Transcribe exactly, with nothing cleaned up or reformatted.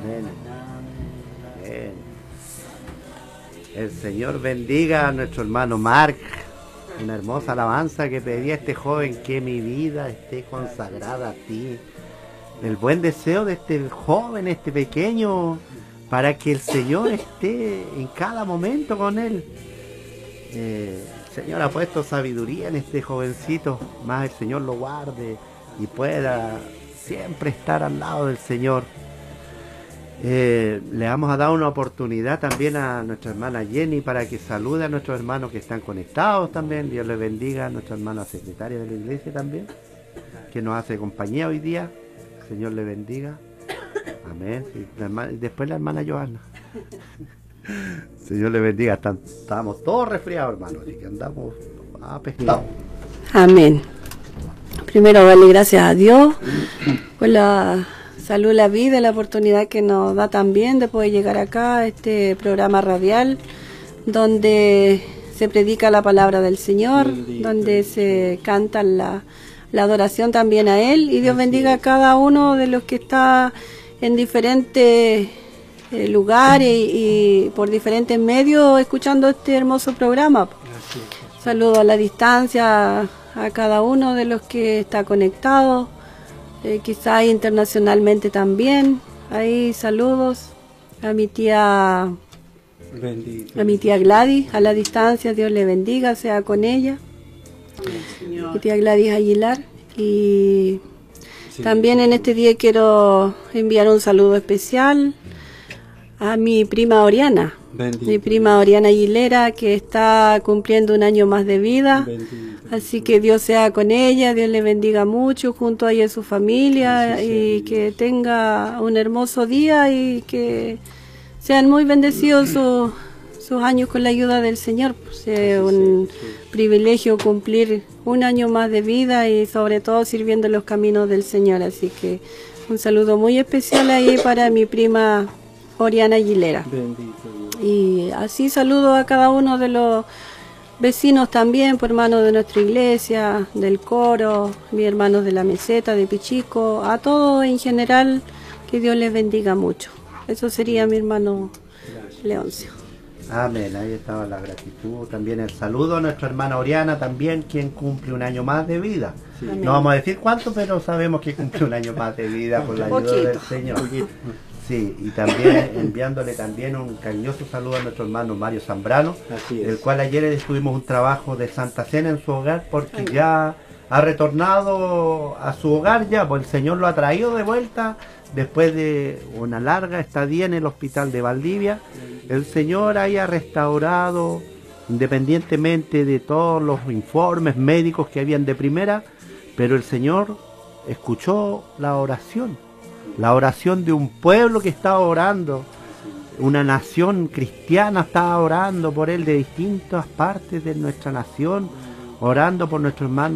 Amén. Amén. El Señor bendiga a nuestro hermano Mark. Una hermosa alabanza que pedía este joven, que mi vida esté consagrada a ti. El buen deseo de este joven, este pequeño, para que el Señor esté en cada momento con él. Eh, el Señor ha puesto sabiduría en este jovencito, más el Señor lo guarde y pueda siempre estar al lado del Señor. Eh, le vamos a dar una oportunidad también a nuestra hermana Jenny para que salude a nuestros hermanos que están conectados también. Dios les bendiga a nuestra hermana secretaria de la iglesia también, que nos hace compañía hoy día. El Señor le bendiga. Amén. Sí, la hermana, después la hermana Johanna. Señor le bendiga. Están, estamos todos resfriados, hermanos, así que andamos apestados. Amén. Primero darle gracias a Dios por la salud, la vida y la oportunidad que nos da también de poder llegar acá a este programa radial donde se predica la palabra del Señor, donde se canta la, la adoración también a Él, y Dios bendiga a cada uno de los que está en diferentes eh, lugares y, y por diferentes medios escuchando este hermoso programa. Saludo a la distancia a cada uno de los que está conectado. Eh, quizá internacionalmente también. Ahí saludos a mi tía Bendito. A mi tía Gladys a la distancia, Dios le bendiga, sea con ella. Mi tía Gladys Aguilar. Y sí, también en este día quiero enviar un saludo especial a mi prima Oriana. Bendito. Mi prima Oriana Aguilera, que está cumpliendo un año más de vida. Bendito. Así que Dios sea con ella, Dios le bendiga mucho junto a ella y su familia, sí, sí, y que tenga un hermoso día y que sean muy bendecidos su, sus años con la ayuda del Señor. Pues es un sí, sí. privilegio cumplir un año más de vida y sobre todo sirviendo los caminos del Señor. Así que un saludo muy especial ahí para mi prima Oriana Aguilera. Bendito. Y así saludo a cada uno de los vecinos también, por hermanos de nuestra iglesia, del coro, mis hermanos de la meseta, de Pichico, a todos en general, que Dios les bendiga mucho. Eso sería mi hermano Leoncio. Amén, ahí estaba la gratitud, también el saludo a nuestra hermana Oriana también, quien cumple un año más de vida. Sí. No vamos a decir cuánto, pero sabemos que cumple un año más de vida por la ayuda Poquito. del Señor. Sí, y también enviándole también un cariñoso saludo a nuestro hermano Mario Zambrano, el cual ayer estuvimos un trabajo de Santa Cena en su hogar, porque ya ha retornado a su hogar ya, pues el Señor lo ha traído de vuelta después de una larga estadía en el hospital de Valdivia. El Señor haya restaurado, independientemente de todos los informes médicos que habían de primera, pero el Señor escuchó la oración. La oración de un pueblo que estaba orando, una nación cristiana estaba orando por él de distintas partes de nuestra nación, orando por nuestro hermano